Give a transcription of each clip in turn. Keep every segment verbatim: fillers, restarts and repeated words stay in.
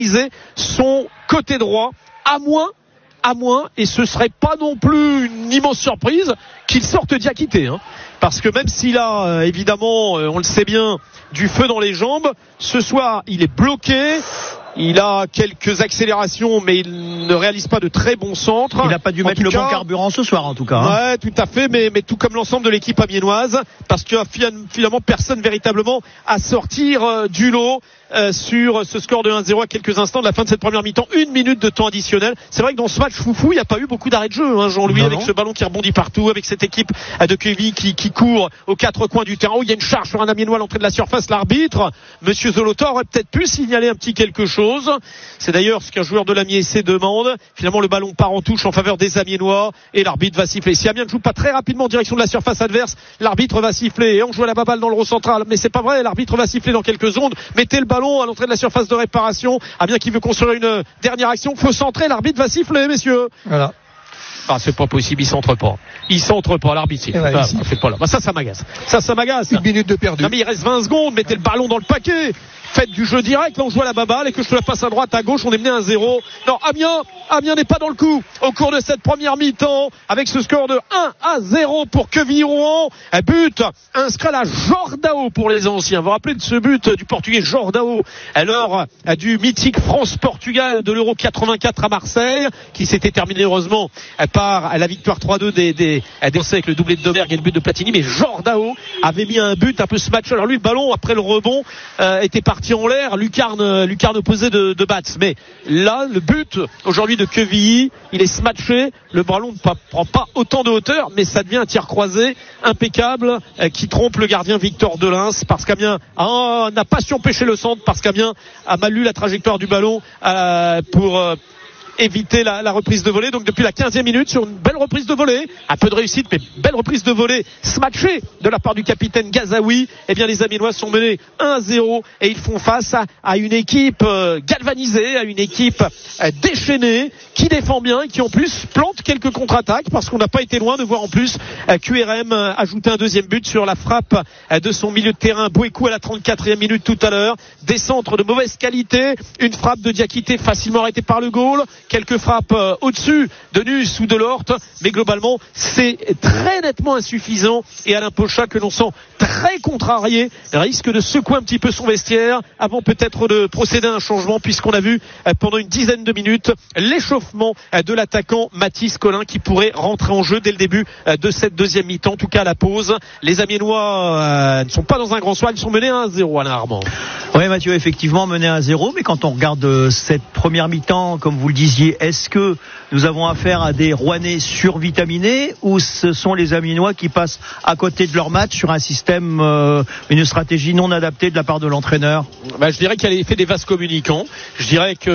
son côté droit, à moins, à moins, et ce serait pas non plus une immense surprise qu'il sorte Diakité, hein. Parce que même s'il a, euh, évidemment, euh, on le sait bien, du feu dans les jambes, ce soir, il est bloqué. Il a quelques accélérations, mais il ne réalise pas de très bons centres. Il n'a pas dû en mettre le cas, bon carburant ce soir, en tout cas. Hein. Ouais, tout à fait, mais, mais tout comme l'ensemble de l'équipe amiénoise, parce que finalement, personne véritablement à sortir euh, du lot euh, sur ce score de un zéro à quelques instants de la fin de cette première mi-temps. Une minute de temps additionnel. C'est vrai que dans ce match foufou, il n'y a pas eu beaucoup d'arrêts de jeu, hein, Jean-Louis, non, avec non. ce ballon qui rebondit partout, avec cette équipe de Queville qui, qui court aux quatre coins du terrain, où il y a une charge sur un amiénois à l'entrée de la surface. L'arbitre, Monsieur Zolotor, aurait peut-être pu signaler un petit quelque chose. C'est d'ailleurs ce qu'un joueur de l'Amiens S C demande. Finalement, le ballon part en touche en faveur des Amiénois et l'arbitre va siffler. Si Amiens ne joue pas très rapidement en direction de la surface adverse, l'arbitre va siffler. Et on joue à la baballe dans le rond central. Mais c'est pas vrai, l'arbitre va siffler dans quelques secondes. Mettez le ballon à l'entrée de la surface de réparation. Amiens qui veut construire une dernière action. Faut centrer, l'arbitre va siffler, messieurs. Voilà. Ah, c'est pas possible, il centre pas. Il centre pas, l'arbitre siffle. Ouais, ah, c'est pas là. Bah, ça, ça m'agace. Ça, ça m'agace. Une minute de perdu. Non, mais il reste vingt secondes. Mettez le ballon dans le paquet. Faites du jeu direct, là on joue à la baballe et que je te la passe à droite, à gauche, on est mené à un zéro. Non, Amiens, Amiens n'est pas dans le coup au cours de cette première mi-temps avec ce score de un à zéro pour Queville-Rouen. But inscrit à la Jordao pour les anciens. Vous vous rappelez de ce but du portugais Jordao lors du mythique France-Portugal de l'Euro quatre-vingt-quatre à Marseille, qui s'était terminé heureusement par la victoire trois deux des, des, des Français avec le doublé de Domergue et le but de Platini. Mais Jordao avait mis un but un peu ce match. Alors lui, le ballon après le rebond euh, était parti en l'air, lucarne, lucarne opposée de, de Batz. Mais là, le but aujourd'hui de Quevilly, il est smatché, le ballon ne prend pas autant de hauteur, mais ça devient un tir croisé impeccable euh, qui trompe le gardien Victor Delins, parce qu'Amiens ah, n'a pas su empêcher le centre, parce qu'Amiens a mal lu la trajectoire du ballon euh, pour euh, éviter la, la reprise de volée. Donc depuis la quinzième minute, sur une belle reprise de volée, un peu de réussite, mais belle reprise de volée smatchée de la part du capitaine Gazaoui, eh bien les Amiénois sont menés un à zéro et ils font face à, à une équipe euh, galvanisée, à une équipe euh, déchaînée, qui défend bien et qui en plus plante quelques contre-attaques, parce qu'on n'a pas été loin de voir en plus euh, Q R M euh, ajouter un deuxième but sur la frappe euh, de son milieu de terrain Bouékou à la trente-quatrième minute tout à l'heure. Des centres de mauvaise qualité, une frappe de Diakité facilement arrêtée par le goal, quelques frappes euh, au-dessus de Nuss ou de Lort, mais globalement c'est très nettement insuffisant, et Alain Pochat, que l'on sent très contrarié, risque de secouer un petit peu son vestiaire avant peut-être de procéder à un changement, puisqu'on a vu euh, pendant une dizaine de minutes l'échauffement euh, de l'attaquant Mathis Collin, qui pourrait rentrer en jeu dès le début euh, de cette deuxième mi-temps, en tout cas à la pause. Les Amiénois euh, ne sont pas dans un grand soir, ils sont menés à un zéro, Alain Armand. Oui, Mathieu, effectivement menés à un zéro, mais quand on regarde euh, cette première mi-temps, comme vous le disiez, est-ce que nous avons affaire à des Rouennais survitaminés, ou ce sont les Amiénois qui passent à côté de leur match sur un système, euh, une stratégie non adaptée de la part de l'entraîneur? Bah, je dirais qu'elle a fait des vases communicants. Je dirais que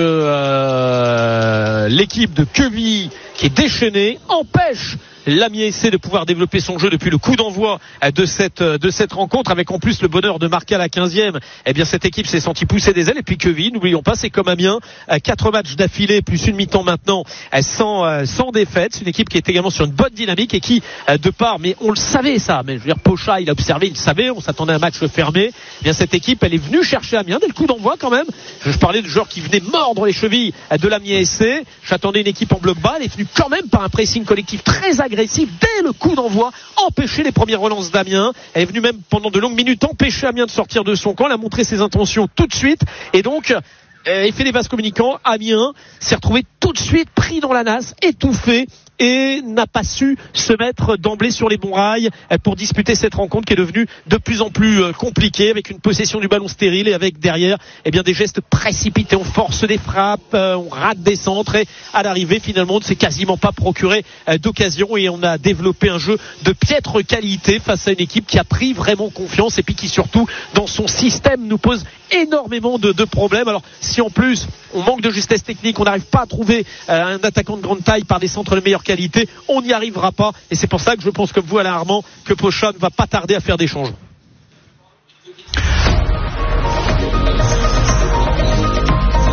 euh, l'équipe de Quevilly, qui est déchaînée, empêche l'Amiens S C de pouvoir développer son jeu depuis le coup d'envoi de cette de cette rencontre, avec en plus le bonheur de marquer à la quinzième. Eh bien cette équipe s'est sentie pousser des ailes, et puis Quevilly, n'oublions pas, c'est comme Amiens, quatre matchs d'affilée plus une mi-temps maintenant sans sans défaite. C'est une équipe qui est également sur une bonne dynamique et qui, de part, mais on le savait ça, mais je veux dire, Pochat il a observé, il le savait, on s'attendait à un match fermé. Eh bien cette équipe, elle est venue chercher Amiens dès le coup d'envoi quand même. Je, je parlais de joueurs qui venaient mordre les chevilles de l'Amiens S C. J'attendais une équipe en bloc bas, elle est venue quand même par un pressing collectif très agressif dès le coup d'envoi, empêcher les premières relances d'Amiens. Elle est venue même pendant de longues minutes empêcher Amiens de sortir de son camp. Elle a montré ses intentions tout de suite, et donc il fait des vases communicants. Amiens s'est retrouvé tout de suite pris dans la nasse, étouffé, et n'a pas su se mettre d'emblée sur les bons rails pour disputer cette rencontre qui est devenue de plus en plus compliquée, avec une possession du ballon stérile et avec derrière eh bien des gestes précipités. On force des frappes, on rate des centres, et à l'arrivée finalement on ne s'est quasiment pas procuré d'occasion, et on a développé un jeu de piètre qualité face à une équipe qui a pris vraiment confiance, et puis qui surtout dans son système nous pose énormément de, de problèmes. Alors si en plus on manque de justesse technique, on n'arrive pas à trouver euh, un attaquant de grande taille par des centres de meilleure qualité, on n'y arrivera pas, et c'est pour ça que je pense comme vous, Alain Armand, que Pochat ne va pas tarder à faire des changements.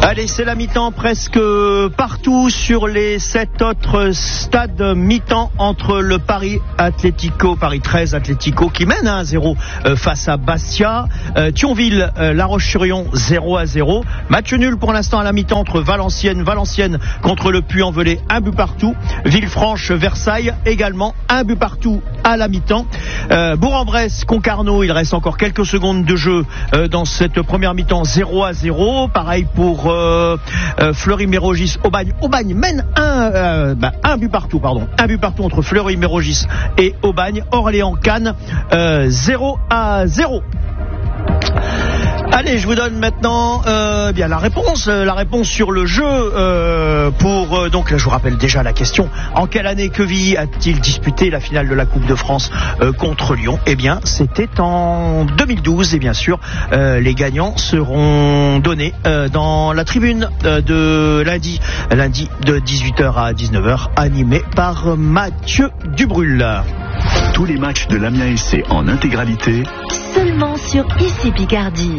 Allez, c'est la mi-temps presque partout sur les sept autres stades. Mi-temps entre le Paris Atlético, Paris treize Atlético qui mène à un zéro face à Bastia. Euh, Thionville, euh, La Roche-sur-Yon zéro à zéro. Match nul pour l'instant à la mi-temps entre Valenciennes, Valenciennes contre le Puy-en-Velay, un but partout. Villefranche, Versailles également, un but partout à la mi-temps. Euh, Bourg-en-Bresse, Concarneau, il reste encore quelques secondes de jeu euh, dans cette première mi-temps, zéro à zéro. Pareil pour euh, euh, Fleury-Mérogis, Aubagne. Aubagne mène un, euh, bah, un but partout, pardon. Un but partout entre Fleury-Mérogis et Aubagne. Orléans-Cannes, euh, zéro à zéro. Allez, je vous donne maintenant euh, bien la réponse, euh, la réponse sur le jeu euh, pour euh, donc là je vous rappelle déjà la question. En quelle année Quevilly a-t-il disputé la finale de la Coupe de France euh, contre Lyon? Eh bien, c'était en deux mille douze et bien sûr euh, les gagnants seront donnés euh, dans la tribune euh, de lundi, lundi de dix-huit heures à dix-neuf heures, animé par Mathieu Dubrul. Tous les matchs de l'Amiens S C en intégralité seulement sur Ici Picardie.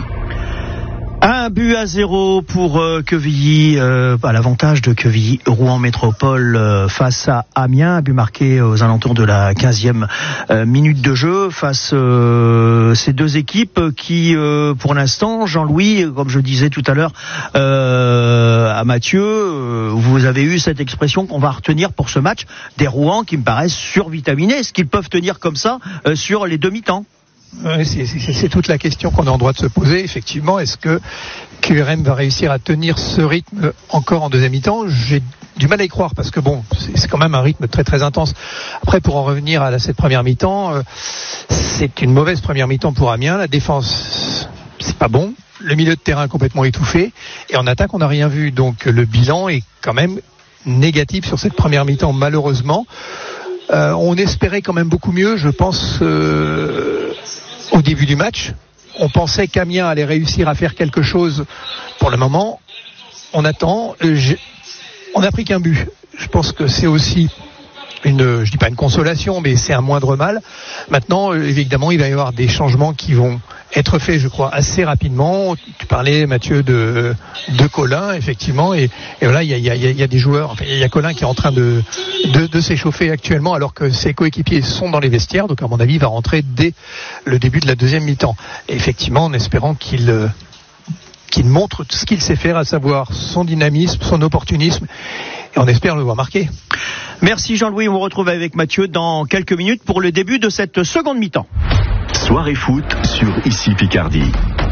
Un but à zéro pour euh, Quevilly, euh, à l'avantage de Quevilly, Rouen Métropole euh, face à Amiens. Un but marqué aux alentours de la quinzième euh, minute de jeu face euh, ces deux équipes qui, euh, pour l'instant, Jean-Louis, comme je disais tout à l'heure euh, à Mathieu, euh, vous avez eu cette expression qu'on va retenir pour ce match, des Rouen qui me paraissent survitaminés. Est-ce qu'ils peuvent tenir comme ça euh, sur les demi-temps? Ouais, c'est, c'est, c'est toute la question qu'on est en droit de se poser. Effectivement, est-ce que Q R M va réussir à tenir ce rythme encore en deuxième mi-temps? J'ai du mal à y croire parce que bon, c'est, c'est quand même un rythme très très intense. Après, pour en revenir à la, cette première mi-temps, euh, c'est une mauvaise première mi-temps pour Amiens. La défense, c'est pas bon. Le milieu de terrain complètement étouffé. Et en attaque, on n'a rien vu. Donc le bilan est quand même négatif sur cette première mi-temps, malheureusement. Euh, on espérait quand même beaucoup mieux, je pense. Euh, Au début du match, on pensait qu'Amiens allait réussir à faire quelque chose. Pour le moment, on attend. On n'a pris qu'un but. Je pense que c'est aussi une, je dis pas une consolation, mais c'est un moindre mal. Maintenant, évidemment, il va y avoir des changements qui vont être faits, je crois, assez rapidement. Tu parlais, Mathieu, de, de Colin, effectivement, et, et voilà, il y a, il y a, il y a des joueurs. Enfin, il y a Colin qui est en train de, de, de s'échauffer actuellement, alors que ses coéquipiers sont dans les vestiaires. Donc, à mon avis, il va rentrer dès le début de la deuxième mi-temps. Et effectivement, en espérant qu'il, qu'il montre ce qu'il sait faire, à savoir son dynamisme, son opportunisme. Et on espère le voir marquer. Merci Jean-Louis, on vous retrouve avec Mathieu dans quelques minutes pour le début de cette seconde mi-temps. Soirée foot sur Ici Picardie.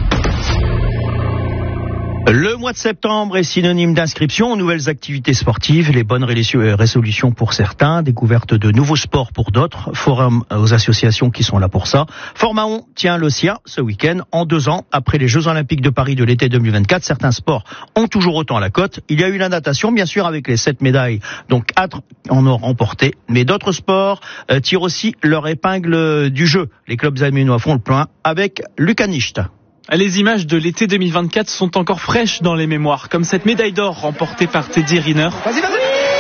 Le mois de septembre est synonyme d'inscription aux nouvelles activités sportives, les bonnes résolutions pour certains, découverte de nouveaux sports pour d'autres, forum aux associations qui sont là pour ça. Formaon tient le sien ce week-end. En deux ans, après les Jeux Olympiques de Paris de l'été deux mille vingt-quatre, certains sports ont toujours autant à la cote. Il y a eu la natation, bien sûr, avec les sept médailles, donc quatre en ont remporté. Mais d'autres sports euh, tirent aussi leur épingle du jeu. Les clubs amiénois font le plein avec Lucas Nicht. Les images de l'été deux mille vingt-quatre sont encore fraîches dans les mémoires, comme cette médaille d'or remportée par Teddy Riner. Vas-y, vas-y.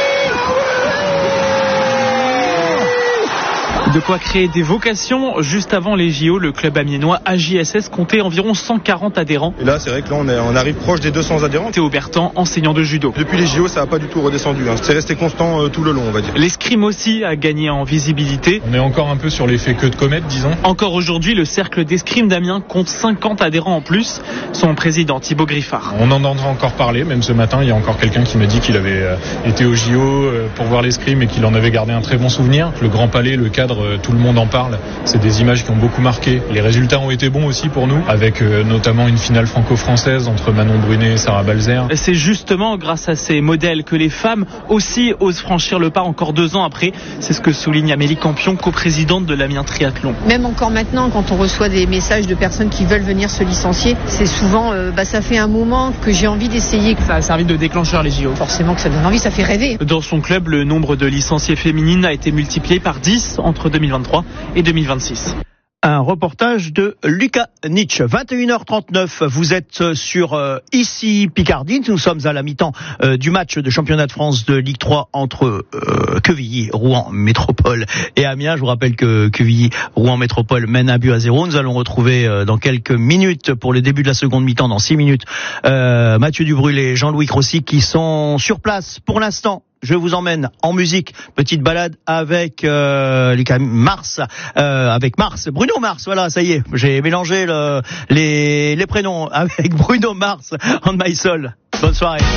De quoi créer des vocations. Juste avant les J O, le club amiénois A J S S comptait environ cent quarante adhérents. Et là, c'est vrai que là, on, est, on arrive proche des deux cents adhérents. Théo Bertan, enseignant de judo. Depuis les J O, ça n'a pas du tout redescendu. Hein. C'est resté constant euh, tout le long, on va dire. L'escrime aussi a gagné en visibilité. On est encore un peu sur l'effet queue de comète, disons. Encore aujourd'hui, le cercle d'escrime d'Amiens compte cinquante adhérents en plus. Son président, Thibaut Griffard. On en entend encore parler. Même ce matin, il y a encore quelqu'un qui m'a dit qu'il avait euh, été au J O euh, pour voir l'escrime et qu'il en avait gardé un très bon souvenir. Le Grand Palais, le cadre, euh, tout le monde en parle. C'est des images qui ont beaucoup marqué. Les résultats ont été bons aussi pour nous, avec euh, notamment une finale franco-française entre Manon Brunet et Sarah Balzer. C'est justement grâce à ces modèles que les femmes aussi osent franchir le pas encore deux ans après. C'est ce que souligne Amélie Campion, coprésidente de l'Amiens Triathlon. Même encore maintenant, quand on reçoit des messages de personnes qui veulent venir se licencier, c'est souvent, euh, bah, ça fait un moment que j'ai envie d'essayer. Ça a servi de déclencheur les J O. Forcément que ça donne envie, ça fait rêver. Dans son club, le nombre de licenciées féminines a été multiplié par dix entre deux mille vingt-trois et deux mille vingt-six. Un reportage de Lucas Nietzsche. vingt et une heures trente-neuf, vous êtes sur euh, ici Picardie. Nous sommes à la mi-temps euh, du match de championnat de France de Ligue trois entre euh, Quevilly, Rouen Métropole et Amiens. Je vous rappelle que Quevilly, Rouen Métropole mène un but à zéro. Nous allons retrouver euh, dans quelques minutes, pour le début de la seconde mi-temps, dans six minutes, euh, Mathieu Dubrul et Jean-Louis Crossi qui sont sur place pour l'instant. Je vous emmène en musique, petite balade avec euh, Mars, euh, avec Mars, Bruno Mars, voilà, ça y est, j'ai mélangé le, les, les prénoms avec Bruno Mars, On My Soul. Bonne soirée.